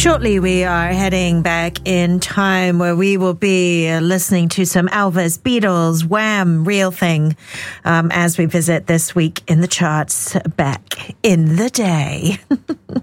Shortly, we are heading back in time where we will be listening to some Elvis, Beatles, Wham, Real Thing, as we visit this week in the charts back in the day.